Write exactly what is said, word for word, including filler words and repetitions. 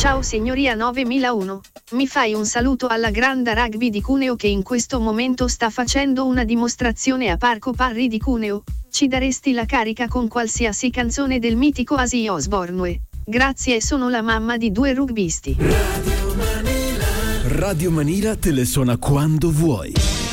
Ciao signoria novemilauno, mi fai un saluto alla Granda Rugby di Cuneo che in questo momento sta facendo una dimostrazione a Parco Parri di Cuneo, ci daresti la carica con qualsiasi canzone del mitico Ozzy Osbourne. Grazie, sono la mamma di due rugbisti. Radio Manila te le suona quando vuoi.